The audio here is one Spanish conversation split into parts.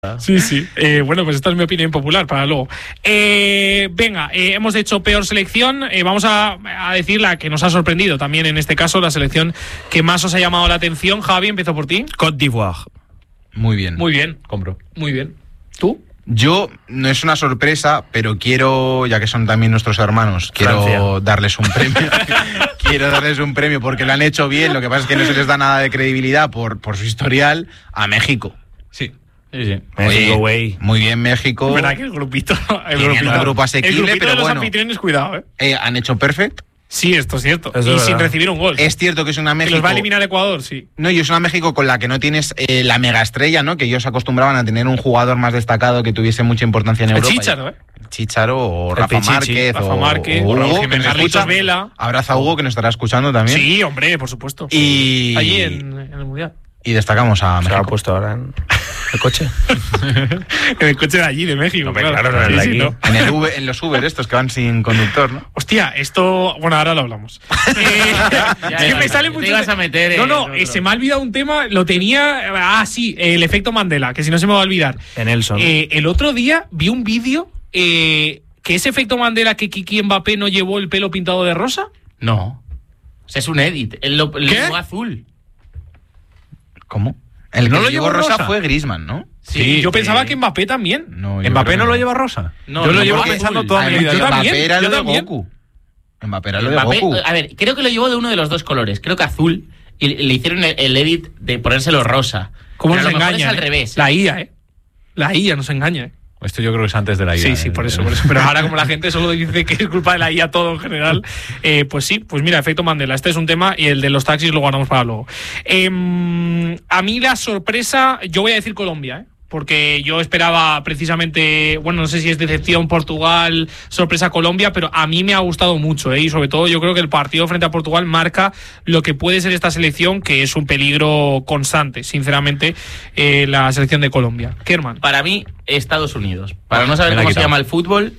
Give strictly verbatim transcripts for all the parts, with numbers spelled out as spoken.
Sí, sí. Eh, bueno, pues esta es mi opinión popular para luego. Eh, venga, eh, hemos hecho peor selección. Eh, vamos a, a decir la que nos ha sorprendido también en este caso, la selección que más os ha llamado la atención. Javi, empiezo por ti. Côte d'Ivoire. Muy bien. Muy bien. Compro. Muy bien. ¿Tú? Yo, no es una sorpresa, pero quiero, ya que son también nuestros hermanos, quiero Francia. darles un premio. Quiero darles un premio porque lo han hecho bien. Lo que pasa es que no se les da nada de credibilidad por, por su historial a México. Sí. Sí, sí. Oye, güey. muy bien México. Es verdad que el grupito. El Tienen grupito, un grupo asequible, el grupito pero de los bueno. anfitriones, cuidado, ¿eh? Eh, han hecho perfect. Sí, esto es cierto. Eso y es sin verdad. recibir un gol. Es cierto que es una que México. los va a eliminar Ecuador, sí. No, y es una México con la que no tienes eh, la mega estrella, ¿no? Que ellos acostumbraban a tener un jugador más destacado que tuviese mucha importancia en El Europa. Chícharo, ¿eh? Chícharo o El Rafa Pichichi, Márquez. Rafa o, Márquez, o o Raúl Hugo, que Jiménez, nos Carlitos escucha. Vela. Abraza a Hugo, que nos estará escuchando también. Sí, hombre, por supuesto. Y, Allí en, en el Mundial. y destacamos a Se lo ha México. puesto ahora en el coche. En el coche de allí, de México. No, pero claro, no, Sí, el de sí, aquí. ¿no? En, el Uber- en los Uber estos que van sin conductor, ¿no? Hostia, esto... Bueno, ahora lo hablamos. Eh, es que me sale te mucho... ibas a meter no, en no, otro. eh, se me ha olvidado un tema, lo tenía... Ah, sí, el efecto Mandela, que si no se me va a olvidar. En Nelson. Eh, el otro día vi un vídeo eh, que ese efecto Mandela que Kiki Mbappé no llevó el pelo pintado de rosa. No. O sea, es un edit. Él lo, lo ¿Qué? llevó azul. ¿Cómo? El ¿No que lo llevó llevó rosa rosa? fue Griezmann, ¿no? Sí, yo sí. pensaba que Mbappé también. No, yo ¿Mbappé creo no que lo lleva rosa? No, yo lo no, llevo porque- pensando toda mi Además, vida. Yo Mbappé también, era yo lo de también. Goku. Mbappé era lo de Mbappé, Goku. a ver, creo que lo llevó de uno de los dos colores. Creo que azul. Y le hicieron el, el edit de ponérselo rosa. ¿Cómo Pero nos a lo mejor engaña? es al revés. La I A, ¿eh? La I A nos engaña, ¿eh? Esto yo creo que es antes de la I A. Sí, sí, por eso, por eso. Pero ahora como la gente solo dice que es culpa de la I A todo en general, eh, pues sí, pues mira, efecto Mandela. Este es un tema y el de los taxis lo guardamos para luego. Eh, a mí la sorpresa, yo voy a decir Colombia, ¿eh? Porque yo esperaba precisamente, bueno, no sé si es decepción Portugal, sorpresa Colombia, pero a mí me ha gustado mucho, ¿eh? Y sobre todo yo creo que el partido frente a Portugal marca lo que puede ser esta selección, que es un peligro constante, sinceramente, eh, la selección de Colombia. Kerman. Para mí, Estados Unidos. Para no saber Me la he cómo se quitado. llama el fútbol,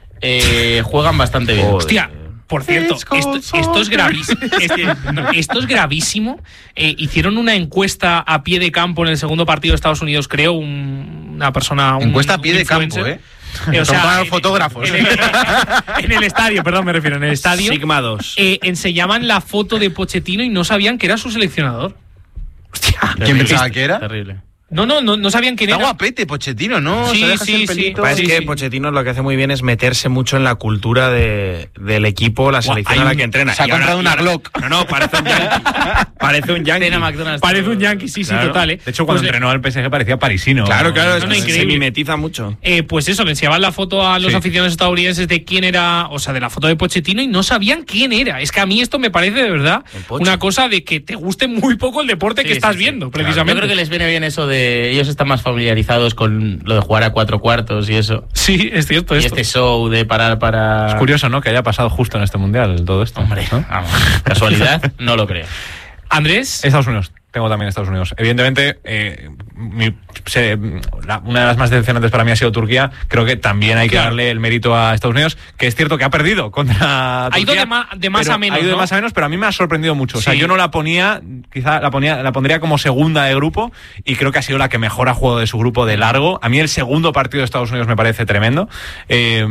eh, juegan bastante bien. Joder. Hostia, por cierto, esto, esto es gravísimo. Este- no, esto es gravísimo. Eh, hicieron una encuesta a pie de campo en el segundo partido de Estados Unidos, creo, un- una persona. Un, Encuesta a pie un de campo, influencer. ¿eh? Eh, o Son sea, para los en- fotógrafos. En el, en el estadio, perdón, me refiero, en el estadio. Sigma dos. Eh, enseñaban la foto de Pochettino y no sabían que era su seleccionador. Hostia. ¿Quién pensaba que era? Terrible. No, no, no, no sabían quién Está era. guapete, Pochettino, ¿no? Sí, Se deja sí, ese sí. pelito. Parece sí, que sí. Pochettino lo que hace muy bien es meterse mucho en la cultura de, del equipo, la Buah, selección hay a la un- que entrena. se ha Y ahora- comprado una y ahora- Glock. No, no, parece un yankee. Parece un yankee. Cena McDonald's. Parece un yankee, sí, sí, Claro. total. ¿eh? De hecho, cuando Pues, entrenó al P S G parecía parisino. Claro, claro, No, es no, que increíble. se mimetiza mucho. Eh, pues eso, le enseñaban la foto a los Sí. aficionados estadounidenses de quién era, o sea, de la foto de Pochettino y no sabían quién era. Es que a mí esto me parece de verdad El Poche. una cosa de que te guste muy poco el deporte Sí, que sí, estás sí. viendo, Yo precisamente. creo que les viene bien eso de. Ellos están más familiarizados con lo de jugar a cuatro cuartos y eso. Sí, es cierto Y esto. este show de parar para. Es curioso, ¿no? Que haya pasado justo en este mundial todo esto. Hombre, ¿no? vamos, casualidad, no lo creo. Andrés, Estados Unidos. Tengo también Estados Unidos. Evidentemente, eh, mi- se- la- una de las más decepcionantes para mí ha sido Turquía. Creo que también hay que Claro. darle el mérito a Estados Unidos, que es cierto que ha perdido contra Ha ido Turquía, de ma- de más pero a menos, Ha ido de ¿no? más a menos, pero a mí me ha sorprendido mucho. O sea, Sí. yo no la ponía, quizá la ponía, la pondría como segunda de grupo, y creo que ha sido la que mejor ha jugado de su grupo de largo. A mí el segundo partido de Estados Unidos me parece tremendo, eh,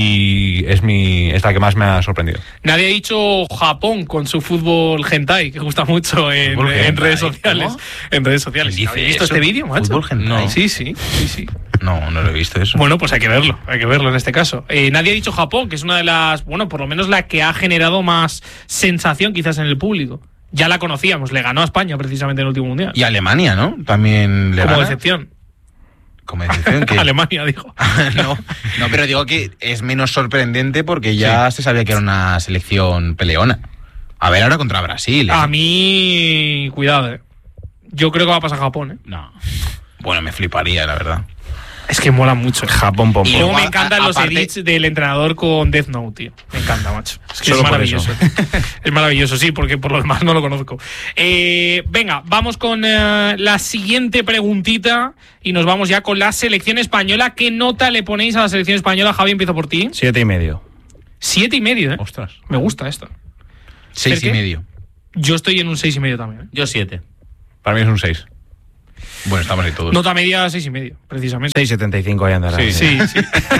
y es mi es la que más me ha sorprendido. nadie ha dicho Japón con su fútbol hentai, que gusta mucho en, ¿Fútbol en hentai? redes sociales. ¿Cómo? En redes sociales. ¿Quién dice ¿Habéis visto eso? este vídeo, macho? ¿Fútbol hentai? No. Sí, sí, sí, sí. No, no lo he visto eso. Bueno, pues hay que verlo, hay que verlo en este caso. Eh, nadie ha dicho Japón, que es una de las, bueno, por lo menos la que ha generado más sensación quizás en el público. Ya la conocíamos, le ganó a España precisamente en el último mundial. Y Alemania, ¿no? También le Como gana. decepción. Como decepción. que- Alemania, dijo. no, no, pero digo que es menos sorprendente porque ya se sabía que era una selección peleona. A ver ahora contra Brasil. ¿eh? A mí, cuidado, eh. Yo creo que va a pasar Japón, eh. No. Bueno, me fliparía, la verdad. Es que mola mucho. Japón, pom, Y pom. luego me a- encantan a- los aparte- edits del entrenador con Death Note, tío. Me encanta, macho. Es que Solo es por maravilloso. Es maravilloso, sí, porque por lo demás no lo conozco. Eh, venga, vamos con eh, la siguiente preguntita y nos vamos ya con la selección española. ¿Qué nota le ponéis a la selección española? Javi, empiezo por ti. Siete y medio. Siete y medio, ¿eh? Ostras. Me gusta esto. Seis ¿Qué? y medio. Yo estoy en un seis y medio también, ¿eh? Yo siete. Para mí es un seis. Bueno, estamos ahí todos. Nota media seis y medio, precisamente. seis setenta y cinco ahí andará. Sí. Sí, sí.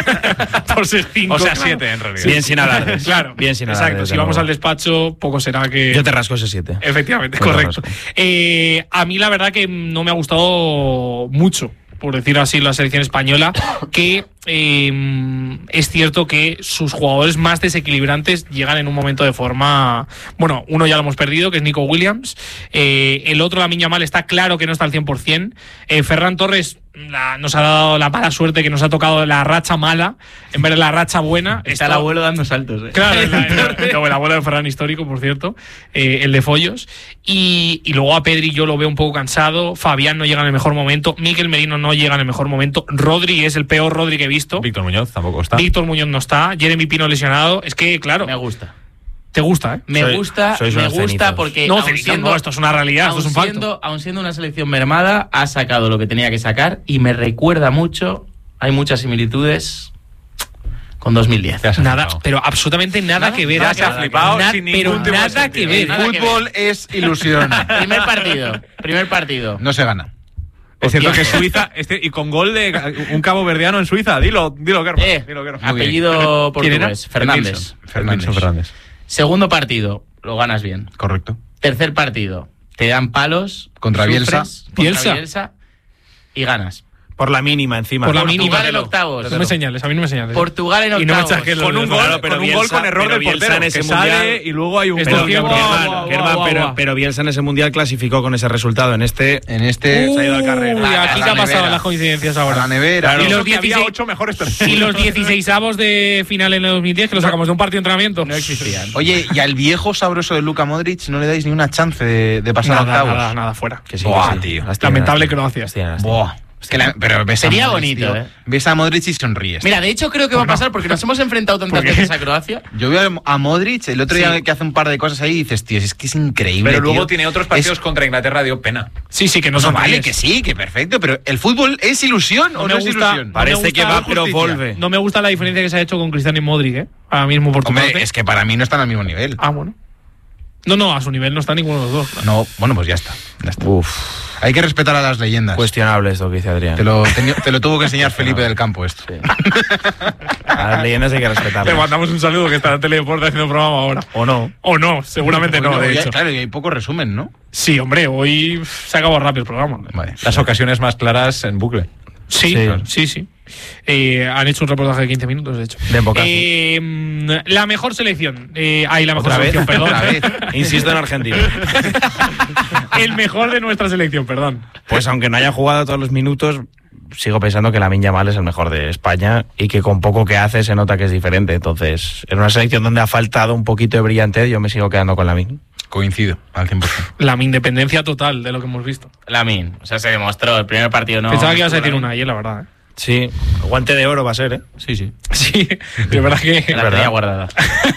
Por ser cinco. O sea, claro. siete en realidad. Bien sin alardes. Claro, Bien sin exacto. alardes, Si de vamos nuevo. al despacho, poco será que. Yo te rasco ese siete. Efectivamente, Yo te correcto. rasco. Eh, a mí la verdad que no me ha gustado mucho, por decir así, la selección española, que eh, es cierto que sus jugadores más desequilibrantes llegan en un momento de forma. Bueno, uno ya lo hemos perdido, que es Nico Williams. Eh, el otro, Lamine Yamal, está claro que no está al cien por ciento. Eh, Ferran Torres la- nos ha dado la mala suerte que nos ha tocado la racha mala en vez de la racha buena. Está el abuelo dando saltos, ¿eh? Claro, el, el- el abuelo de Ferran histórico, por cierto, eh, el de Follos. Y, y luego a Pedri yo lo veo un poco cansado. Fabián no llega en el mejor momento. Mikel Merino no llega en el mejor momento. Rodri es el peor Rodri que he visto. Víctor Muñoz tampoco está. Víctor Muñoz no está. Jeremy Pino lesionado. Es que, claro, Me gusta. te gusta, ¿eh? Me Soy- gusta, sois me unos gusta cenitos. porque No, aun cenizas siendo, no, esto es una realidad, esto aun es un facto. siendo, aun siendo una selección mermada, ha sacado lo que tenía que sacar y me recuerda mucho, hay muchas similitudes con dos mil diez. Ya se ha Nada, flipado. pero absolutamente nada, Nada, que ver. ya se ha Nada, flipado nada, sin ningún pero tipo de nada sentido. que ver. Nada que Fútbol es ilusión. Primer partido, primer partido. No se gana. Es cierto Hostia. que Suiza, este, y con gol de un cabo verdiano en Suiza, dilo, dilo, Kerman. Eh, dilo, Kerman. apellido ¿Quién era? portugués, Fernández. Edmilson. Fernández. Edmilson Fernández. Segundo partido, lo ganas bien. Correcto. Tercer partido, te dan palos. Contra Bielsa. sufres, contra Bielsa. Bielsa y ganas. Por la mínima encima. Por la Portugal mínima. en octavos. No me señales, a mí no me señales. Portugal en Y no me octavos. saques los Con un dedos. gol, Claro, pero con un gol Bielsa- con error pero del Bielsa portero, en que ese sale mundial- y luego hay un Esto Pero, es gol. que- Kerman, guau, guau, Kerman, guau, pero, guau. pero Bielsa en ese mundial clasificó con ese resultado. En este. En este. Uy, se ha ido al carrero. aquí A te la ha pasado nevera. las coincidencias A ahora. la nevera. Claro, Y los que había dieciséis ocho mejores Y los dieciseisavos de final en el dos mil diez, que lo sacamos de un partido de entrenamiento. No existían. Oye, y al viejo sabroso de Luka Modric no le dais ni una chance de, de pasar a Nada, octavos. nada, nada, fuera. Que sí, Buah, que sí. tío. Las tiene, Lamentable las tiene. Croacia. Las tiene, las tiene. Buah. Es que la- pero ves a Sería Modric, bonito, tío. ¿eh? Ves a Modric y sonríes. Mira, de hecho creo que va a pasar porque nos hemos enfrentado tantas ¿Por qué? veces a Croacia. Yo veo a Modric el otro día que hace un par de cosas ahí y dices, tío, es que es increíble. Pero luego tío. tiene otros partidos Es- contra Inglaterra, dio pena. Sí, sí, que no No, son vale, tales. que sí, que perfecto, pero el fútbol es ilusión No o me no es gusta- ilusión. no Parece me que gusta va, pero justicia. vuelve. No me gusta la diferencia que se ha hecho con Cristiano y Modric, ¿eh? Ahora mismo por tu Hombre, parte. es que para mí no están al mismo nivel. Ah, bueno. No, no, a su nivel no está ninguno de los dos. No, bueno, pues ya está. Ya está. Uf. Hay que respetar a las leyendas. Cuestionable esto que dice Adrián. Te lo, te, te lo tuvo que enseñar Felipe del Campo esto. Sí. A las leyendas hay que Le respetarlas. mandamos un saludo que está en Teledeporte haciendo programa ahora. ¿O no? O no, seguramente no, de Ya- hecho. Claro, y hay poco resumen, ¿no? Sí, hombre, hoy se acabó rápido el programa. Vale. Las ocasiones más claras en bucle. Sí, Sí. sí, sí. Eh, han hecho un reportaje de quince minutos, de hecho. De bocazo. Eh, mm, la mejor selección. Eh, ay, la mejor ¿Otra vez? selección, perdón. Otra vez. Insisto en Argentina. El mejor de nuestra selección, perdón. Pues aunque no haya jugado todos los minutos, sigo pensando que Lamine Yamal es el mejor de España y que con poco que hace se nota que es diferente. Entonces, en una selección donde ha faltado un poquito de brillantez, yo me sigo quedando con Lamine. Coincido, al cien por ciento. La independencia total de lo que hemos visto. Lamin, o sea, se demostró. El primer partido no. Pensaba que ibas a decir Lamin. una ayer, la verdad. ¿eh? Sí, guante de oro va a ser, ¿eh? Sí, sí. Sí, de verdad que. La tenía guardada.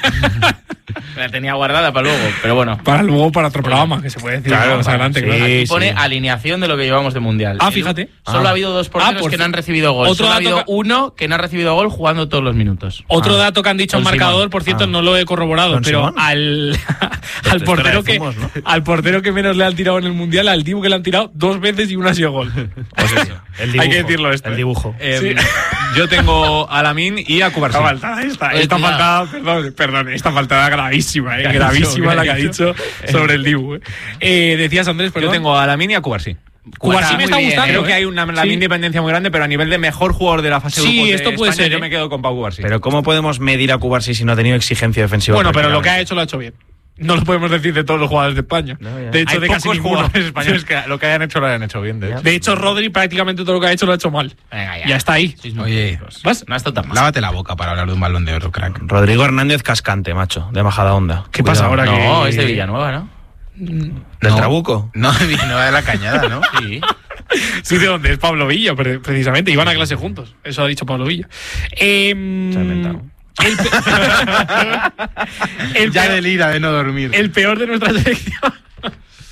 La tenía guardada para luego, pero bueno. Para luego, para otro programa, que se puede decir Claro, más adelante. sí. claro. Aquí sí. pone alineación de lo que llevamos de mundial. Ah, Y fíjate. Solo Ah. ha habido dos porteros Ah, por que no han ci- recibido gol. otro Solo ha dato habido que- uno que no ha recibido gol jugando todos los minutos. Otro Ah. dato que han dicho Don al marcador, Simón. por cierto, Ah. no lo he corroborado, Don pero Simón. al, al Esto portero era de que zumos, ¿no? al portero que menos le han tirado en el mundial, al Dibu que le han tirado dos veces y una ha sido gol. El dibujo, Hay que decirlo esto, El ¿eh? dibujo. Eh, Sí. Yo tengo a Lamin y a Cubarsí. Esta faltada, esta, Oye, esta cuidado. faltada, perdón, perdón, esta faltada gravísima, eh, ¿Qué ha gravísima dicho? la ¿Qué que ha ha dicho sobre el Dibu. Eh. Eh, decías, Andrés, perdón. Yo tengo a Lamin y a Cubarsí. Cubarsí me Muy está bien, gustando. Creo ¿eh? que hay una la Sí. independencia muy grande, pero a nivel de mejor jugador de la fase de Sí, grupos de esto puede España, ser, yo ¿eh? me quedo con Pau Cubarsí. Pero ¿cómo podemos medir a Cubarsí si no ha tenido exigencia defensiva? Bueno, pero lo que ha prácticamente? hecho lo ha hecho bien. No lo podemos decir de todos los jugadores de España. No, ya. De hecho, Hay de casi pocos ninguno. jugadores españoles que lo que hayan hecho lo hayan hecho bien, de hecho. De hecho, Rodri prácticamente todo lo que ha hecho lo ha hecho mal. Venga, Ya está ahí. Oye, ¿Vas? No ha estado tan mal. lávate la boca para hablar de un balón de oro, crack. Rodrigo Hernández Cascante, macho, de Majadahonda. ¿Qué pasa ahora No, que es de Villanueva, ¿no? ¿Del No. Trabuco? No, de Villanueva de la Cañada, ¿no? Sí. Sí, de donde es Pablo Villa, pre- precisamente. Iban a clase juntos. Eso ha dicho Pablo Villa. Em, Se ha inventado. el, pe- el Ya peor, del ira de no dormir. el peor de nuestra selección.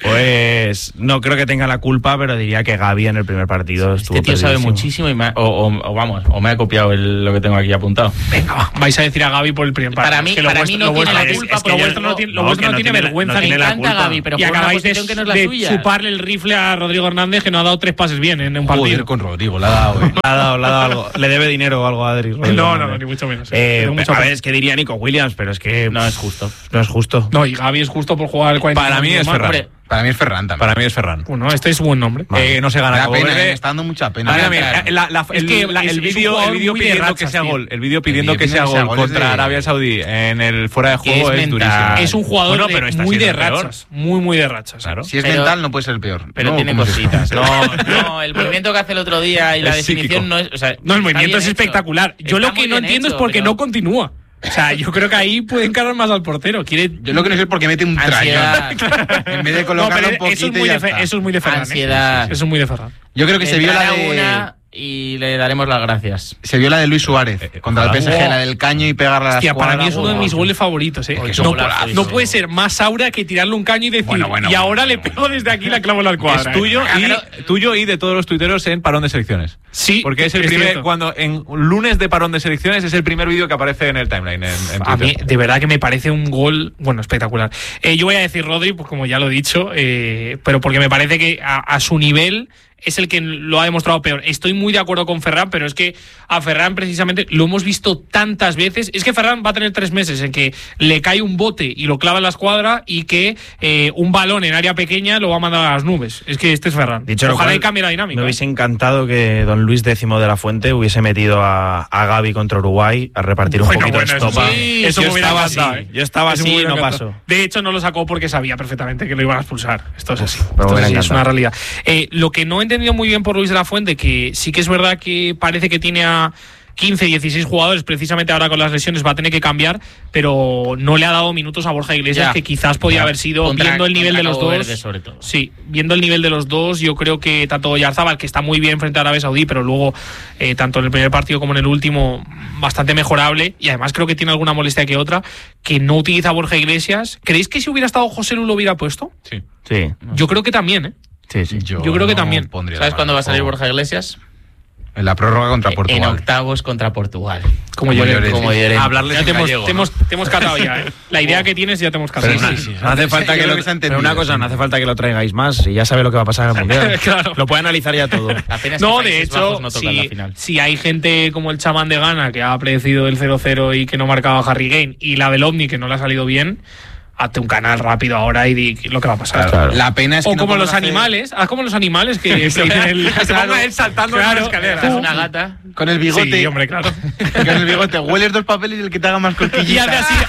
Pues no creo que tenga la culpa, pero diría que Gavi en el primer partido estuvo Este tío sabe perdidísimo. muchísimo y me ha- o, o- o vamos, o me ha copiado el- lo que tengo aquí apuntado. Venga, va. Vais a decir a Gavi por el primer partido. Para mí- Es que lo para vuestro- mí no lo tiene vuestro- la es- culpa es que lo porque vuestro no no- tiene- lo no, vuestro que no no tiene tiene la- vergüenza. no ni- tiene Me la encanta culpa. Gavi, pero y por una acabáis de, posición que no es la de suya. chuparle el rifle a Rodrigo Hernández, que no ha dado tres pases bien en un partido. Joder, con Rodrigo, la ha dado, eh. Le ha dado, le ha dado algo. Le debe dinero o algo a Adri. Rodrigo No, no, Hernández. no, ni mucho menos. Eh, Tengo mucho a ver, aprecio. es que diría Nico Williams, pero es que No es justo. no es justo. No, y Gavi es justo por jugar el cuarenta Para mí es más. Ferran. Hombre, Para mí es Ferran también. Para mí es Ferran. Bueno, este es un buen nombre. Eh, no se Me gana da Cabo pena, Verde. eh, me está dando mucha pena. Mira, Para mira, entrar. la- la- Es el, que la- es- el es un vídeo jugador el vídeo muy de pidiendo que rachas, sea tío. gol, el vídeo pidiendo El que vídeo sea pidiendo que sea gol gol es contra de- Arabia Saudí en el fuera de Que juego es es, mental. durísimo. Es un jugador Bueno, de- pero está muy de siendo peor. rachas. Muy, muy de rachas. Claro. Si es Pero- mental, no puede ser el peor. pero No, tiene ¿cómo se- cositas. No, no, el movimiento que hace el otro día y la Es definición psíquico. no es. O sea, No, el está movimiento bien es hecho. espectacular. Yo Está lo que muy no bien entiendo hecho, es por qué pero no continúa. O sea, yo creo que ahí puede encarar más al portero. Quiere. Yo lo que no sé es por qué mete un Ansiedad. trayón. En vez de No, colocarlo pero un poquito eso es y muy ya de, Fe- está. eso es muy de Ferran. ¿eh? Ansiedad. Eso es muy de Ferran. Yo creo que se vio la Entrará de una y le daremos las gracias. se vio la de Luis Suárez Eh, contra el ojalá. P S G, Oh. la del caño y pegarla a la Hostia, para escuadra. mí es uno de Wow. mis goles favoritos. ¿eh? Es que no, son golazos. no puede ser más aura que tirarle un caño y decir, Bueno, bueno, y bueno, ahora bueno, le pego desde aquí y la clavo en la Es cuadra. tuyo ¿eh? y, tuyo y de todos los tuiteros en parón de selecciones. Sí, Porque es el es primer, cierto. cuando en lunes de parón de selecciones es el primer vídeo que aparece en el timeline en, en A Twitter. mí, de verdad que me parece un gol, bueno, espectacular. Eh, yo voy a decir Rodri, pues como ya lo he dicho, eh, pero porque me parece que a, a su nivel es el que lo ha demostrado peor. Estoy muy de acuerdo con Ferran, pero es que a Ferran precisamente lo hemos visto tantas veces. Es que Ferran va a tener tres meses en que le cae un bote y lo clava en la escuadra y que eh, un balón en área pequeña lo va a mandar a las nubes. Es que este es Ferran. Dicho lo Ojalá cual, y cambie la dinámica. Me hubiese encantado que don Luis Décimo de la Fuente hubiese metido a, a Gavi contra Uruguay a repartir un Bueno, poquito bueno, de eso estopa. sí, eso yo me hubiera estaba encantado, así, ¿eh? yo estaba Eso me así y hubiera no encantado. pasó. De hecho, no lo sacó porque sabía perfectamente que lo iban a expulsar. Esto es así. Pero Esto me es, hubiera así, es encantado. una realidad. Eh, lo que no he entendido muy bien por Luis de la Fuente, que sí que es verdad que parece que tiene a quince, dieciséis jugadores, precisamente ahora con las lesiones va a tener que cambiar, pero no le ha dado minutos a Borja Iglesias, Ya. que quizás podía Ya. haber sido, Contra- viendo el nivel contra de los Cabo dos. Verde, sobre todo. Sí, viendo el nivel de los dos, yo creo que tanto Oyarzabal, que está muy bien frente a Arabia Saudí, pero luego, eh, tanto en el primer partido como en el último, bastante mejorable, y además creo que tiene alguna molestia que otra, que no utiliza a Borja Iglesias. ¿Creéis que si hubiera estado José Lu lo hubiera puesto? Sí. Sí, Yo creo que también, ¿eh? sí, sí. Yo creo que también. pondría ¿Sabes la cuándo va a salir mano. Borja Iglesias? En la prórroga contra En Portugal. octavos contra Portugal. Como Como Llorente. Llorente. Como Llorente. Hablarles Ya en te hemos, gallego, te ¿no? hemos, te hemos catado ya, ¿eh? La idea que tienes ya te hemos catado. Pero no, Sí, sí. no hace falta Yo que creo lo, que se ha pero entendido, una cosa, sí. no hace falta que lo traigáis más y ya sabe lo que va a pasar en el mundial. Claro. Lo puede analizar ya todo. La pena es No, que de Países hecho, Bajos no tocan la si, final. si hay gente como el chamán de Ghana que ha predecido el cero cero y que no marcaba Harry Kane, y la del OVNI que no le ha salido bien, hazte un canal rápido ahora y di lo que va a pasar. Claro. La pena es que O no como podemos los hacer- animales, haz como los animales que se dicen el, Que se ponga él saltando en una escalera. Es una gata. Con el bigote. Sí, hombre, claro. Con el bigote. Hueles dos papeles y el que te haga más Y cosquillitas. hace así.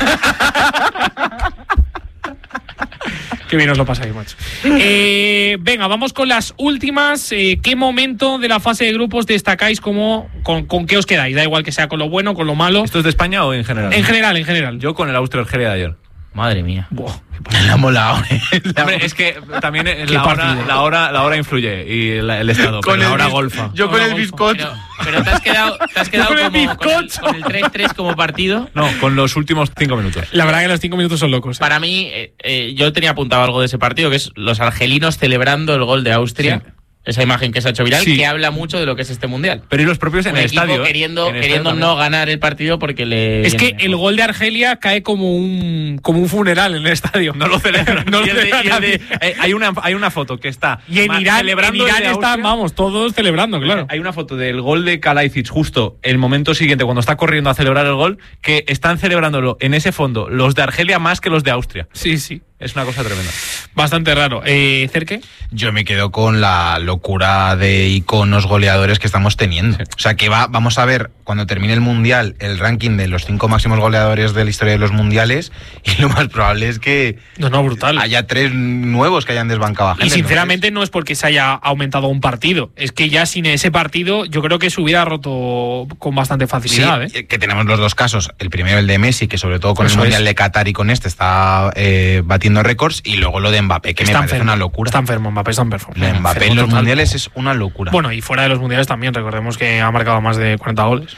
Qué bien os lo pasáis, macho. Eh, venga, vamos con las últimas. Eh, ¿Qué momento de la fase de grupos destacáis como con, con qué os quedáis? Da igual que sea con lo bueno, con lo malo. ¿Esto es de España o en general? En general, en general. Yo con el Austria-Argelia de ayer. Madre mía. Buah. Le ha molado. eh. Le ha Hombre, es que también es Qué la hora, partido. la, hora, la hora influye y la- el estado. Con pero el la hora bis- golfa. Yo con Ahora el golfa. bizcocho. Pero, pero te has quedado, te has quedado Con el como, con, el, bizcocho. con el tres tres como partido. No, con los últimos cinco minutos. La verdad que los cinco minutos son locos. ¿eh? Para mí, eh, eh, yo tenía apuntado algo de ese partido, que es los argelinos celebrando el gol de Austria. Sí. Esa imagen que se ha hecho viral, Sí. que habla mucho de lo que es este mundial. Pero y los propios en Un el equipo estadio. ¿eh? queriendo, En el queriendo estadio no ganar el partido porque le. Es que viene el mejor. gol de Argelia cae como un como un funeral en el estadio. No lo celebran. No lo Y el de- celebran y el de- nadie. eh, hay, una, hay una foto que está. Y en ma- Irán, en celebrando el Irán de están, Austria. vamos, todos celebrando, claro. Hay una foto del gol de Kalajdzic justo el momento siguiente, cuando está corriendo a celebrar el gol, que están celebrándolo en ese fondo los de Argelia más que los de Austria. Sí, sí. Es una cosa tremenda. Bastante raro. Eh, ¿Cerque? Yo me quedo con la locura de iconos goleadores que estamos teniendo. O sea, que va, vamos a ver cuando termine el Mundial el ranking de los cinco máximos goleadores de la historia de los Mundiales y lo más probable es que No, no, brutal. haya tres nuevos que hayan desbancado a Y gente, ¿no? sinceramente no es porque se haya aumentado un partido. Es que ya sin ese partido yo creo que se hubiera roto con bastante Sí, facilidad. ¿eh? que tenemos los dos casos. El primero, el de Messi, que sobre todo con Eso el Mundial es. de Qatar y con este está eh, batiendo récords. Y luego lo de Mbappé, que me Está parece enfermo. una locura. Está enfermo, Mbappé está enfermo. Lo de Mbappé Enfermo en los total. Mundiales es una locura. Bueno, y fuera de los mundiales también, recordemos que ha marcado más de cuarenta goles.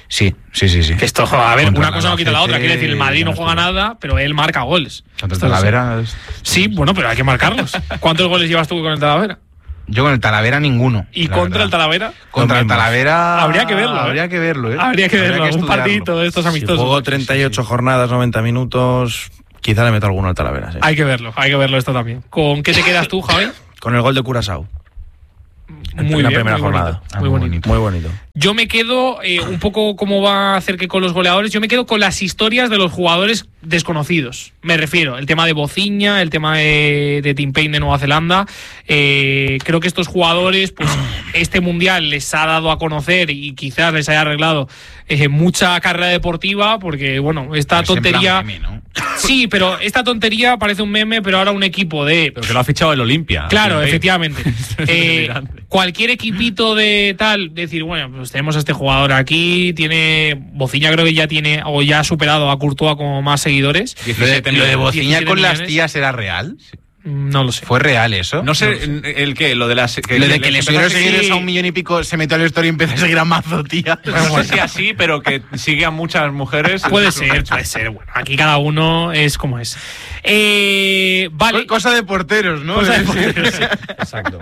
Sí, sí, sí, sí. Que esto, a ver, Contra una cosa no quita la otra. Quiere decir, el Madrid no juega nada, pero él marca goles. Contra el Esto lo sé. Talavera. es- Sí, bueno, pero hay que marcarlos. ¿Cuántos goles llevas tú con el Talavera? Yo con el Talavera ninguno. ¿Y la contra verdad. el Talavera? Contra el mismos. Talavera. Habría que verlo, ¿eh? Habría que verlo, ¿eh? Habría que verlo, un estudiarlo. partidito de estos Si amistosos. juego treinta y ocho jornadas, noventa minutos, quizá le meto alguno al Talavera. Sí. Hay que verlo, hay que verlo esto también. ¿Con qué te quedas tú, Javi? Con el gol de Curazao. Muy en la bien, primera muy jornada. bonito, Ah, muy muy bonito. Muy bonito. Yo me quedo, eh, un poco como va a hacer que con los goleadores, yo me quedo con las historias de los jugadores desconocidos. Me refiero, el tema de Bociña, el tema de, de Tim Payne de Nueva Zelanda. Eh, creo que estos jugadores, pues este mundial les ha dado a conocer y quizás les haya arreglado eh, mucha carrera deportiva, porque bueno, esta Pero es en plan tontería... meme, ¿no? Sí, pero esta tontería parece un meme, pero ahora un equipo de... Pero que lo ha fichado el Olimpia. Claro, Sí, efectivamente. Es Eh, delirante. cualquier equipito de tal, decir, bueno, pues tenemos a este jugador aquí, tiene. Bociña creo que ya tiene, o ya ha superado a Courtois como más seguidores. Lo de, diecisiete lo de millones. Bociña diecisiete con las millones. tías era real. Mm, No lo sé. ¿Fue real eso? No sé el qué, lo de las. Que lo de que le empezó subieron a seguir- seguidores a un millón y pico, se metió al story y empezó a seguir a mazo, tía. No sé si así, pero que sigue a muchas mujeres. Puede Es un ser, hecho. puede ser. Bueno, aquí cada uno es como es. Eh, vale. Cosa de porteros, ¿no? Cosa de porteros, sí. Exacto.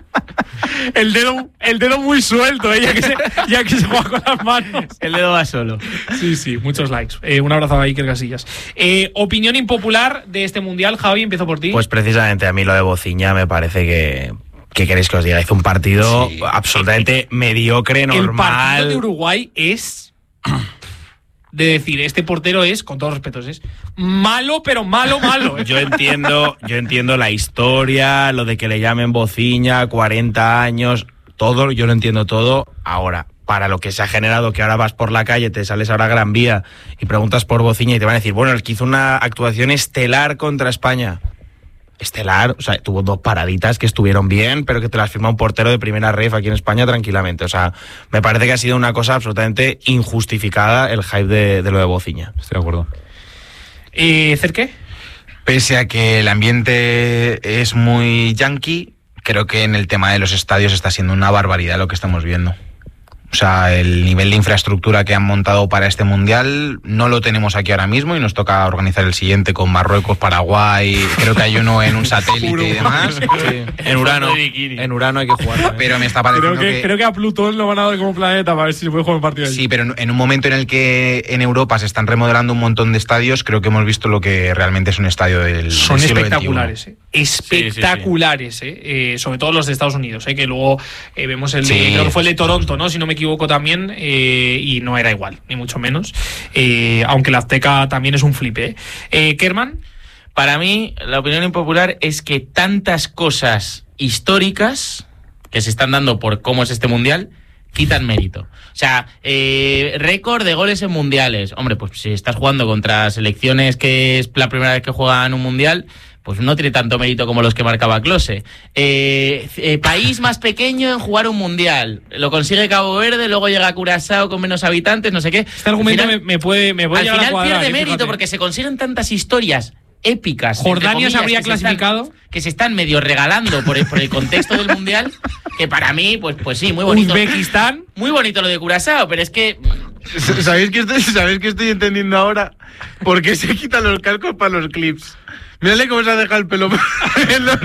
El dedo, el dedo muy suelto, ¿eh? ya, que se, ya que se juega con las manos. El dedo va solo. Sí, sí, muchos likes. Eh, un abrazo a Iker Casillas. Eh, opinión impopular de este mundial, Javi, empiezo por ti. Pues precisamente a mí lo de Bociña me parece que. ¿Qué queréis que os diga? Hizo un partido Sí. absolutamente mediocre, el partido de normal. Uruguay es de decir, este portero es, con todos respetos, es malo, pero malo, malo. Yo entiendo, yo entiendo la historia, lo de que le llamen Bociña, cuarenta años, todo, yo lo entiendo todo. Ahora, para lo que se ha generado, que ahora vas por la calle, te sales ahora a Gran Vía y preguntas por Bociña y te van a decir, bueno, el que hizo una actuación estelar contra España. Estelar, o sea, tuvo dos paraditas que estuvieron bien, pero que te las firma un portero de primera ref aquí en España tranquilamente. O sea, me parece que ha sido una cosa absolutamente injustificada el hype de, de lo de Bociña. Estoy de acuerdo. Eh, ¿Cerqué? Pese a que el ambiente es muy yankee, creo que en el tema de los estadios está siendo una barbaridad lo que estamos viendo. O sea, el nivel de infraestructura que han montado para este mundial no lo tenemos aquí ahora mismo y nos toca organizar el siguiente con Marruecos, Paraguay, creo que hay uno en un satélite y demás. En Urano, en Urano hay que jugar. ¿eh? Pero me está Creo pareciendo que, que... creo que a Plutón lo van a dar como planeta para ver si se puede jugar un partido allí. Sí, pero en- en un momento en el que en Europa se están remodelando un montón de estadios, creo que hemos visto lo que realmente es un estadio del, Son del siglo espectaculares, veintiuno. ¿eh? espectaculares, ¿eh? Eh, sobre todo los de Estados Unidos, ¿eh? Que luego eh, vemos el de, Sí, creo que fue el de sí, Toronto, ¿no? Si no me equivoco también, eh, y no era igual, ni mucho menos. Eh, aunque la Azteca también es un flipe. ¿eh? Eh, Kerman, Para mí, la opinión impopular es que tantas cosas históricas que se están dando por cómo es este mundial quitan mérito. O sea, eh, récord de goles en mundiales. Hombre, pues si estás jugando contra selecciones que es la primera vez que juegan un mundial, pues no tiene tanto mérito como los que marcaba Klose. Eh, eh, país más pequeño en jugar un mundial. Lo consigue Cabo Verde, luego llega Curazao con menos habitantes, no sé qué. este argumento Al final- me, me puede, me puede al llegar a final cuadrar, pierde ¿eh? mérito Fíjate. porque se consiguen tantas historias épicas. entre Jordania se comillas, habría que están- clasificado. que se están medio regalando por el, por el contexto del mundial, que para mí, pues, pues sí, muy bonito. Uzbekistán. Muy bonito lo de Curazao, pero es que ¿Sabéis que estoy, ¿Sabéis que estoy entendiendo ahora? ¿Por qué se quitan los cascos para los clips? Mírale cómo se ha dejado el pelo en los...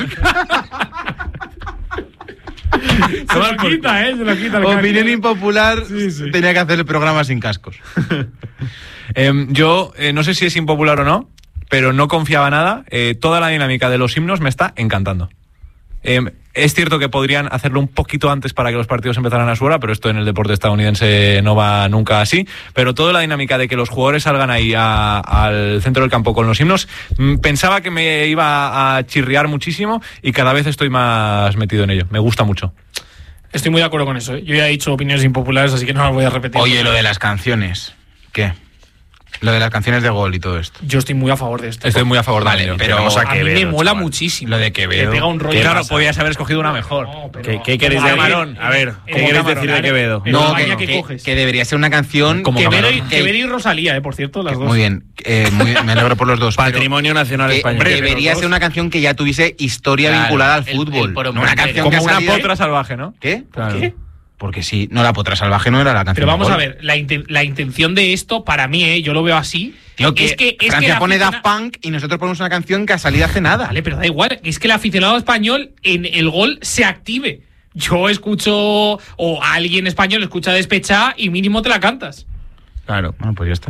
Se lo quita, ¿eh? Se lo quita. el Opinión cariño. impopular, Sí, sí. tenía que hacer el programa sin cascos. Em, yo eh, no sé si es impopular o no, pero no confiaba nada. Eh, toda la dinámica de los himnos me está encantando. Em, es cierto que podrían hacerlo un poquito antes para que los partidos empezaran a su hora, pero esto en el deporte estadounidense no va nunca así. Pero toda la dinámica de que los jugadores salgan ahí a- al centro del campo con los himnos, mm, pensaba que me iba a chirriar muchísimo y cada vez estoy más metido en ello. Me gusta mucho. Estoy muy de acuerdo con eso. ¿eh? Yo ya he dicho opiniones impopulares, así que no las voy a repetir. Oye, lo de las canciones. ¿Qué? Lo de las canciones de gol y todo esto. Yo estoy muy a favor de esto. Estoy muy a favor de Vale, ello. pero Tenemos a mí Quevedo, me mola chaval. muchísimo. Lo de Quevedo. Le pega un rollo. Claro, podías haber escogido una mejor. No, pero- ¿Qué, qué queréis como decir? Camarón. A ver, Como ¿qué queréis Camarón, decir de ¿eh? Quevedo? Pero No, vaya que, que que- coges. que debería ser una canción... Como Quevedo Camarón. y, Quevedo y Rosalía, eh, por cierto, las dos. Muy bien, eh, muy- me alegro por los dos. pero Patrimonio Nacional que Español. debería ser una canción que ya tuviese historia Claro, vinculada al el- fútbol. el poro no una Montero. canción Como que ha una salido- potra salvaje, ¿no? ¿Qué? Claro. ¿Qué? Porque sí, no, la potra salvaje no era la canción. Pero vamos de a gol. ver, la, inten- la intención de esto, para mí, ¿eh? Yo lo veo así. Tío, que es que, es Francia que el pone aficiona- Daft Punk y nosotros ponemos una canción que ha salido hace nada. Vale, pero da igual. Es que el aficionado español en el gol se active. Yo escucho, o alguien español escucha Despechá y mínimo te la cantas. Claro. Bueno, pues ya está.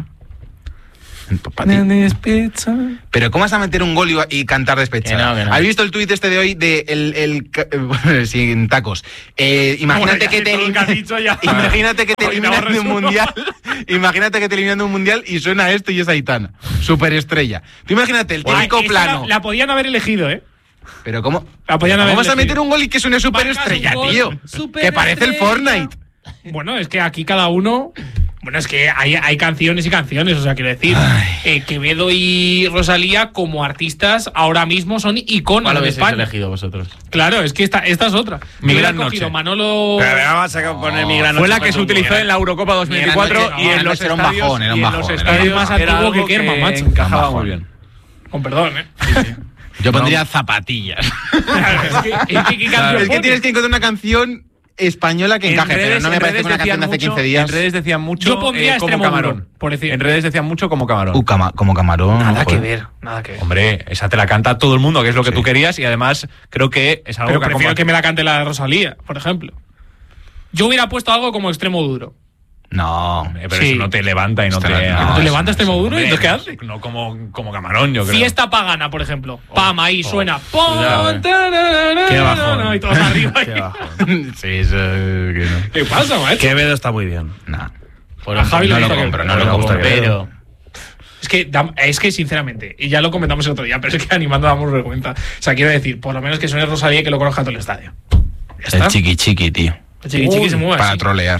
Pa' ti. Pero ¿cómo vas a meter un gol y, y cantar despechada? Que no, que no. ¿Has visto el tuit este de hoy de el, el, ca- bueno, sin tacos? Eh, imagínate Bueno, ya que sé te todo lo que has dicho ya. imagínate que te Hoy eliminan no de un resumo. mundial. Imagínate que te eliminan de un mundial y suena esto y es Aitana. Superestrella. Tú imagínate el típico Ah, esa plano. La, la podían haber elegido, ¿eh? Pero ¿cómo? La podían haber ¿Cómo vas a elegido. meter un gol y que suene superestrella, Marcas un tío? gol, Que parece el superestrella. Fortnite. Bueno, es que aquí cada uno. Bueno, es que hay, hay canciones y canciones, o sea, quiero decir, eh, Quevedo y Rosalía como artistas ahora mismo son iconos ¿Cuál de habéis España. elegido vosotros? Claro, es que esta, esta es otra. Mi Yo hubiera gran cogido noche. Manolo. Pero vamos a poner mi gran Fue noche la para que se un utilizó gol. en la Eurocopa dos mil veinticuatro Gran noche, y no, en gran los noche era un estadios, bajón, era un y en bajón, los era un estadios bajón. era Más antiguo algo que Kerman, macho. encajaba Bajón. muy bien. Con perdón, ¿eh? Yo pondría zapatillas. es que, es que, ¿qué canción Es que pones? tienes que encontrar una canción española que En encaje, pero redes- no me en parece redes que una canción de hace decían quince mucho- días. En redes decían mucho Yo pondría eh, como Extremo Camarón. Duro, por decir. En redes decían mucho como Camarón. Uh, cama- como camarón. Nada que joder. ver, nada que ver. Hombre, esa te la canta todo el mundo, que es lo que Sí. tú querías, y además creo que es algo Pero que ha prefiero compa- que me la cante la de Rosalía, por ejemplo. Yo hubiera puesto algo como Extremo Duro. No. Eh, Pero Sí. eso no te levanta y no Ostras, te... no, ¿No te eso levanta no, Extremo eso Duro? Hombre, ¿Entonces qué hace? No como, como Camarón, yo creo. Fiesta pagana, por ejemplo. Pam, ahí oh, suena. Pon, cuidado, eh. tararara, Qué bajón. y todos arriba. Qué ahí. bajón. Sí, eso que no. ¿Qué pasa, macho? Quevedo está muy bien. Nah. Por A Javi No le lo gusta compro, que- no me lo gusta compro. que- Pero Es que, da- es que, sinceramente, y ya lo comentamos el otro día, pero es que animando damos vergüenza. O sea, quiero decir, por lo menos que suene Rosalía y que lo conozca todo el estadio. Ya está. El chiqui chiqui, tío. El chiqui chiqui Uy, se mueve Para así. trolear.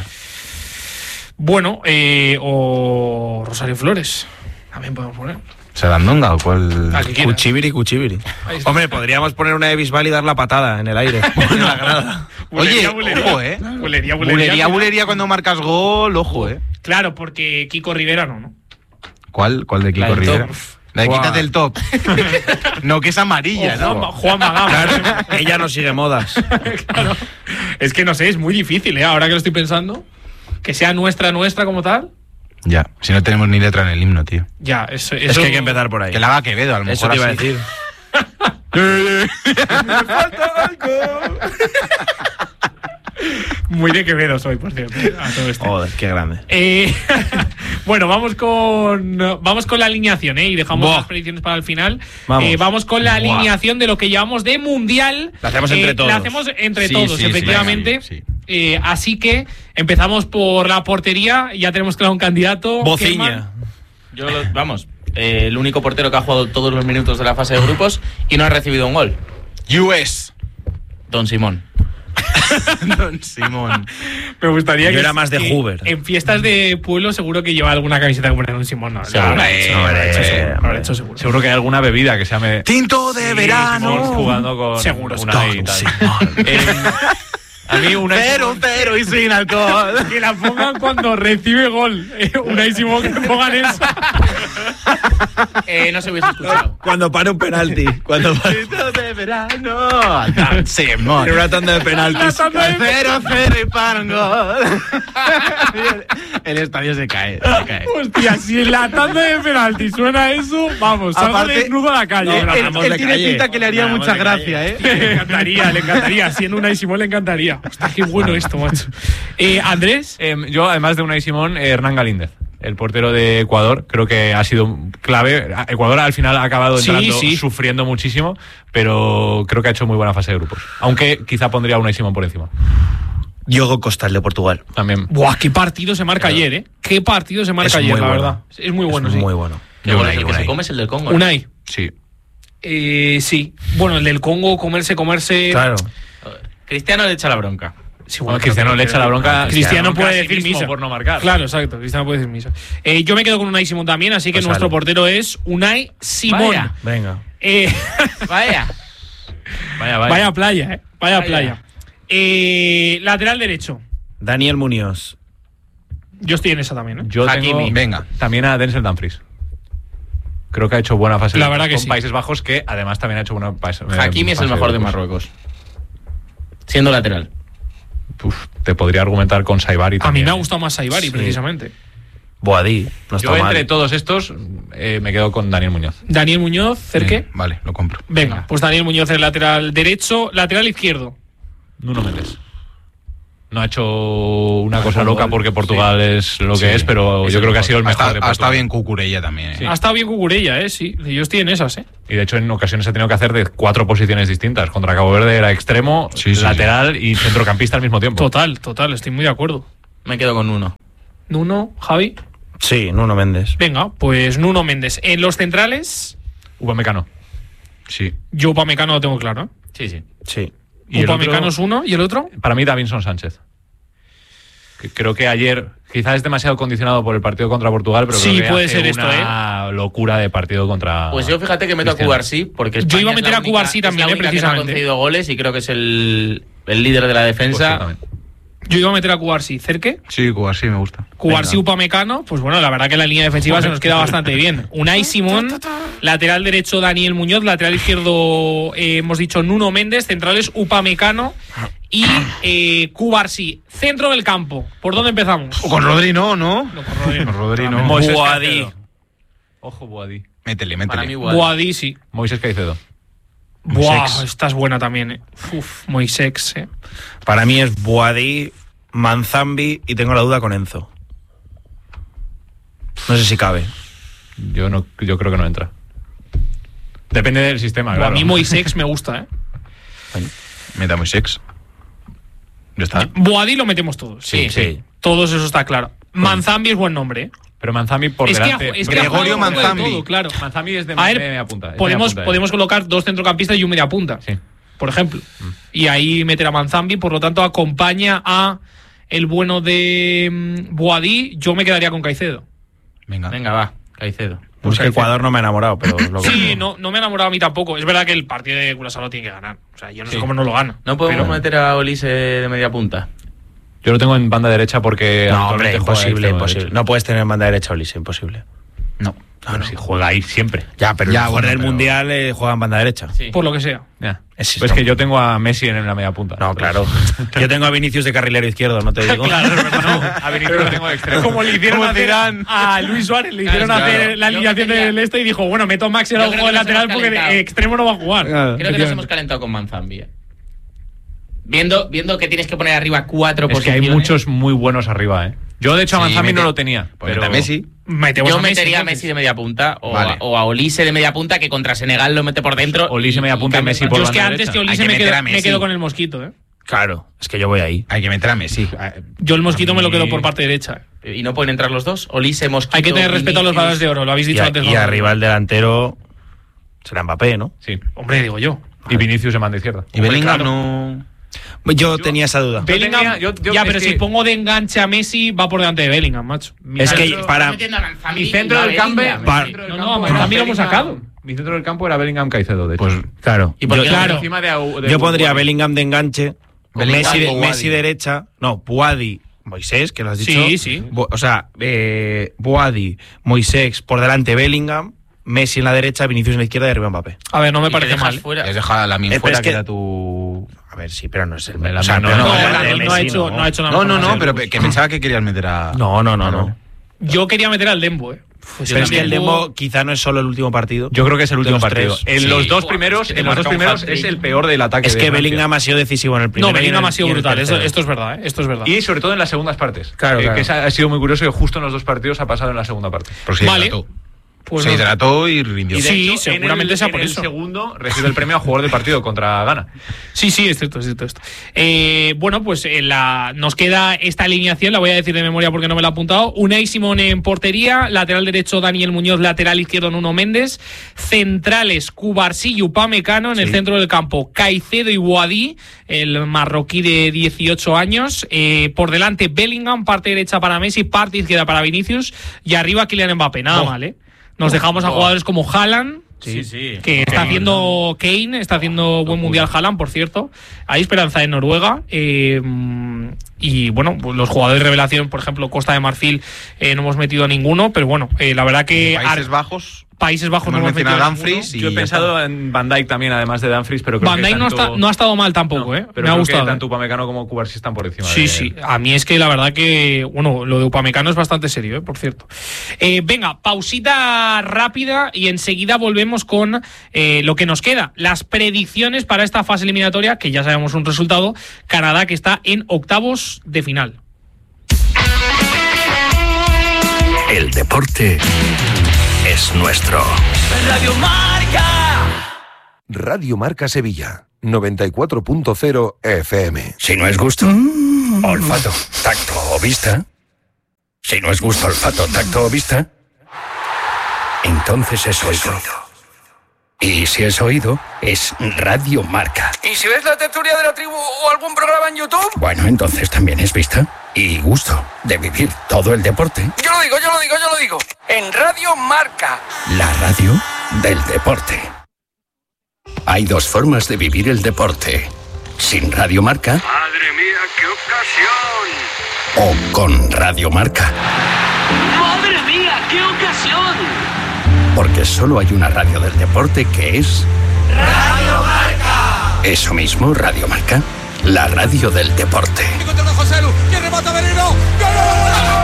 Bueno, eh, o Rosario Flores. También podemos poner. ¿Sarandonga o cuál? La que quieras. Cuchibiri, cuchibiri. Ahí está. Hombre, podríamos poner una de Bisbal y dar la patada en el aire. En la grada. Oye, Bulería, bulería. ojo, eh. Bulería, bulería. Bulería, cuidado. bulería cuando marcas gol, ojo, eh. Claro, porque Kiko Rivera no, ¿no? ¿Cuál? ¿Cuál de Kiko La del Rivera? top. La de Buah. quítate el top. No, que es amarilla, O Juan, ¿no? Juan Magán. Claro, ella no sigue modas. Claro. Es que no sé, es muy difícil, ¿eh? Ahora que lo estoy pensando. Que sea nuestra, nuestra como tal. Ya, si no tenemos ni letra en el himno, tío. Ya, eso, Es eso- que hay que empezar por ahí. Que la haga Quevedo, a lo mejor. Eso te iba a así. decir. Muy de Quevedo soy, por cierto. A todo esto. Joder, qué grande. Eh, bueno, vamos con vamos con la alineación, ¿eh? Y dejamos Buah. las predicciones para el final. Vamos. Eh, vamos con la Buah. alineación de lo que llevamos de mundial. La hacemos entre Eh, todos. La hacemos entre Sí, todos, sí, sí, efectivamente. sí, sí. Eh, así que empezamos por la portería. Ya tenemos claro un candidato. Bociña. Kerman. yo, lo- vamos, eh, el único portero que ha jugado todos los minutos de la fase de grupos y no ha recibido un gol. U S. Don Simón. Don Simón. Me gustaría Yo que era más de que Hoover. En fiestas de pueblo seguro que lleva alguna camiseta que pone un Simón. No, Seguro. lo habrá hecho, lo habrá hecho, seguro, lo habrá hecho seguro. Seguro que hay alguna bebida que se llame Tinto de Sí, verano. Simón jugando con Seguro, una y tal. Eh, a mí una Cero, cero y sin alcohol. Que la pongan cuando recibe gol. Eh, Unai Simón, que pongan eso. Eh, no se hubiese escuchado. Cuando para un penalti. Cuando para Tinto de verano. Don Simón. en una tanda de penaltis. Cero, cero y para un gol. El estadio se cae. Se cae. Hostia, si en la tanda de penalti suena eso, vamos, salgo Aparte- desnudo a la calle. No, Pero Él, Vamos él de tiene calle. pinta que le haría Vamos mucha de gracia, calle. ¿eh? Le encantaría, le encantaría. Si en Unai Simón le encantaría. Hostia, qué bueno esto, macho. Eh, Andrés. Eh, yo, además de Unai Simón, eh, Hernán Galíndez, el portero de Ecuador, creo que ha sido clave. Ecuador al final ha acabado Sí, entrando sí. sufriendo muchísimo, pero creo que ha hecho muy buena fase de grupos. Aunque quizá pondría a Unai Simón por encima. Diogo Costa, el de Portugal. También. Buah, qué partido se marca ayer, ¿eh? Qué partido se marca Es ayer, muy la bueno. verdad. Es muy bueno, Es sí. muy bueno. Qué bueno, Unai, el que Unai. se come es el del Congo. ¿no? Unai. Sí. Eh, sí. Bueno, el del Congo, comerse, comerse. Claro. Cristiano le echa la bronca. Sí, Bueno, Cristiano le echa la bronca. Ah, Cristiano bronca puede a sí decir mismo misa. por no marcar. Claro, exacto. Cristiano puede decir misa. Eh, yo me quedo con Unai Simón también, así que Pues nuestro sale. portero es Unai Simón. Vaya. Venga. Eh, Vaya. Vaya, vaya. vaya playa, ¿eh? Vaya, Vaya. playa. Eh, lateral derecho. Daniel Muñoz. Yo estoy en esa también, ¿eh? Yo Hakimi. tengo Venga. también a Denzel Dumfries. Creo que ha hecho buena fase La de verdad grupos que con sí. Países Bajos, que además también ha hecho buena fase. eh, Hakimi es el fase mejor de grupos. Marruecos. Siendo lateral. uf, te podría argumentar con Saibari A también. mí me ha ¿eh? gustado más Saibari, Sí. precisamente. Boadí, no está Yo mal. entre todos estos eh, me quedo con Daniel Muñoz. Daniel Muñoz, Cerque. Bien, vale, lo compro. Venga, pues Daniel Muñoz es lateral derecho, lateral izquierdo. Nuno Méndez. No ha hecho una cosa fútbol, loca porque Portugal es lo que Sí, es, pero es yo el creo que ha mejor. sido el mejor Hasta- de Ha Portugal. estado bien Cucurella también. ¿eh? Sí. Ha estado bien Cucurella, ¿eh? Sí, yo estoy en esas, ¿eh? Y de hecho en ocasiones ha tenido que hacer de cuatro posiciones distintas. Contra Cabo Verde era extremo, Sí, sí, lateral y centrocampista al mismo tiempo. Total, total, estoy muy de acuerdo. Me quedo con uno. Nuno, Javi. Sí, Nuno Méndez. Venga, pues Nuno Méndez. En los centrales, Upamecano. Sí. yo Upamecano lo tengo claro, ¿eh? Sí, sí. Sí. Y el Upamecano otro- es uno, ¿y el otro? Para mí, Davinson Sánchez. Que creo que ayer, quizás es demasiado condicionado por el partido contra Portugal, pero Sí, creo que puede hace ser esto, una locura de partido contra. Pues yo fíjate que meto a Cristiano. Cubarsí, porque Yo iba a España es meter la a única- Cubarsí es la también, eh, única que no ha precisamente. concedido goles y creo que es el, el líder de la Pues sí, defensa. también. Yo iba a meter a Cubarsí. ¿Cerque? Sí, Cuba sí me gusta. Cubarsí, Venga. Upamecano. Pues bueno, la verdad que la línea defensiva se nos queda bastante bien. Unai Simón, lateral derecho Daniel Muñoz, lateral izquierdo eh, hemos dicho Nuno Méndez, centrales Upamecano y eh, Cubarsí. Centro del campo. ¿Por dónde empezamos? O con Rodri no, ¿no? No, con Rodri no. Con Rodri no. Moisés Boadí. Caicedo. Ojo, Boadí. Métele, Para métele. mí, igual. Buadí, sí. Moisés Caicedo. Buah, Moisés. esta es buena también, eh. Uf, Moisés, eh. Para mí es Boadí, Manzambi y tengo la duda con Enzo. No sé si cabe. Yo no, yo creo que no entra. Depende del sistema, Buah, claro. A mí Moisés me gusta, eh. Meta muy sex. Ya está. Boadí lo metemos todos. Sí, sí. Todos, eso está claro. Manzambi es buen nombre, eh. Pero Manzambi por Es que, ha, delante. es que ha Gregorio jugado un poco de Manzambi. todo, claro. Manzambi es de, A ver, de media punta. es de Podemos, media punta, podemos colocar dos centrocampistas y un media punta, Sí. por ejemplo. Y ahí meter a Manzambi, por lo tanto acompaña a el bueno de mm, Boadí. Yo me quedaría con Caicedo. Venga. Venga, va, Caicedo. Pues que Ecuador no me ha enamorado, pero es lo que Sí, no, no me ha enamorado a mí tampoco. Es verdad que el partido de Curaçao lo tiene que ganar. O sea, yo no sé Sí. cómo no lo gana. ¿No podemos Pero- meter a Olise de media punta? Yo lo tengo en banda derecha porque. No, hombre, habitualmente juega imposible, extremo imposible. derecho. No puedes tener en banda derecha a Olise, imposible. No. Bueno, si juega ahí siempre. Ya, pero Ya, el mejor bueno, del pero- Mundial eh, juega en banda derecha. Sí. Por lo que sea. Ya. Es- Pues que yo tengo a Messi en la media punta. No, claro. Yo tengo a Vinicius de carrilero izquierdo, no te digo. Claro, es verdad. No, a Vinicius lo tengo de extremo. Como le hicieron Como hacer Zidane. a Luis Suárez, le hicieron Claro, hacer claro. la Yo alineación creo que del ya- este y dijo, bueno, meto a Maxi en el Yo creo juego de que nos lateral hemos porque de calentado. extremo no va a jugar. Creo que nos hemos calentado con Manzambi. eh. Viendo, viendo que tienes que poner arriba cuatro Es que posiciones. hay muchos muy buenos arriba, ¿eh? Yo, de hecho, a Sí, Manzambi mete- no lo tenía. Pues Pero mete a Messi. Metemos Yo a Messi, metería a entonces. Messi de media punta o, Vale. a, o a Olise de media punta, que contra Senegal lo mete por dentro. Olise media punta y cambia- Messi por Yo es que banda antes derecha. que Olise Hay que me, meter quedo, a me Messi. quedo con el mosquito, ¿eh? Claro, es que yo voy ahí. Hay que meter a Messi. Yo el mosquito A me lo mí- quedo por parte derecha. ¿Y no pueden entrar los dos? Olise, Mosquito. Hay que tener respeto a los Vinicius. balones de oro, lo habéis Y, dicho a- antes. y ¿no? arriba el delantero será Mbappé, ¿no? Sí. Hombre, digo yo. Y Vinicius en banda izquierda. Y Bellingham claro. no. Yo, tenía esa duda. Bellingham, tenía- yo- yo- ya, es pero que- si pongo de enganche a Messi, va por delante de Bellingham, macho. Mi Es que centro- para- Estás metiendo a Manzambi Mi centro y a del campo. Bellingham. Pa- mi centro del No, campo no, era Manzambi lo hemos Bellingham- sacado. Mi centro del campo era Bellingham Caicedo, de hecho. Pues Claro. ¿Y por yo, qué claro. Encima de Au- de yo pondría a Boadí. Bellingham de enganche, con Bellingham Messi, de- o Boadí. Messi derecha. No, Boadí, Moisés, que lo has dicho. Sí, sí. Bo- o sea, eh, Boadí, Moisés por delante Bellingham, Messi en la derecha, Vinicius en la izquierda y arriba Mbappé. A ver, no me Y que parece dejas mal. fuera. has dejado a Lamine Eh, pero fuera, es que que- era tu. A ver, sí, pero no es el Me la- o sea, no, no, no, no, No, el no, de no Messi, ha hecho, no ha hecho nada No, más no, con no, Messi. pero pe- que pensaba que querías meter a. No, no, no, no. Yo quería meter al Dembo, eh. Pues Pero es que el Dembo- Dembo quizá no es solo el último partido. Yo creo que es el De último los partido. tres. En Sí. los dos Buah, primeros, es que te en los dos marca un primeros hat-trick. es el peor del ataque. Es de que Francia. Bellingham ha sido decisivo en el primer No, y en Bellingham el- ha sido y en el brutal. Esto, tercero. esto es verdad, ¿eh? Esto es verdad. Y sobre todo en las segundas partes. Claro, Eh, claro. Que esa- ha sido muy curioso que justo en los dos partidos ha pasado en la segunda parte. Pues se Vale. hidrató. Pues se no. hidrató y rindió. Y de Sí, hecho, seguramente en el, sea por en eso. el segundo recibe el premio a jugador del partido contra Ghana. Sí, sí, es cierto, es cierto esto. Eh, bueno, pues eh, la, nos queda esta alineación, la voy a decir de memoria porque no me la he apuntado. Unai Simón en portería, lateral derecho Daniel Muñoz, lateral izquierdo Nuno Méndez, centrales Cubarsí y Upamecano, en el Sí. centro del campo Caicedo y Boadí, el marroquí de dieciocho años, eh, por delante Bellingham, parte derecha para Messi, parte izquierda para Vinicius y arriba Kylian Mbappé, nada Oh. mal, ¿eh? Nos dejamos a Oh. jugadores como Haaland, Sí, sí. que está haciendo Kane, está haciendo buen mundial Haaland, por cierto. Hay esperanza en Noruega. Eh, Y bueno, pues los jugadores de revelación, por ejemplo, Costa de Marfil, eh, no hemos metido a ninguno, pero bueno, eh, la verdad que... Países Bajos... Países Bajos hemos no hemos metido mencionado a a Dumfries. Yo he pensado en Van Dijk también, además de Dumfries, pero creo Van que Dijk no, tanto... está, no ha estado mal tampoco, no, ¿eh? Pero me ha creo gustado. que tanto Upamecano como Cubarsí están por encima Sí, de... sí. A mí es que la verdad que, bueno, lo de Upamecano es bastante serio, ¿eh? Por cierto. Eh, venga, pausita rápida y enseguida volvemos con eh, lo que nos queda. Las predicciones para esta fase eliminatoria, que ya sabemos un resultado. Canadá, que está en octavos de final. El deporte es nuestro. Radio Marca. Radio Marca Sevilla, noventa y cuatro punto cero F M. Si no es gusto, olfato, tacto o vista. Si no es gusto, olfato, tacto o vista, entonces es oído. Y si es oído, es Radio Marca. ¿Y si ves la tertulia de la tribu o algún programa en YouTube? Bueno, entonces también es vista y gusto de vivir todo el deporte. Yo lo digo, yo lo digo, yo lo digo. En Radio Marca. La radio del deporte. Hay dos formas de vivir el deporte. Sin Radio Marca. ¡Madre mía, qué ocasión! O con Radio Marca. ¡Madre mía, qué ocasión! Porque solo hay una radio del deporte que es... ¡Radio Marca! Eso mismo, Radio Marca. La radio del deporte. ¡José Lu! ¡Qué remata Merino! ¡Gol!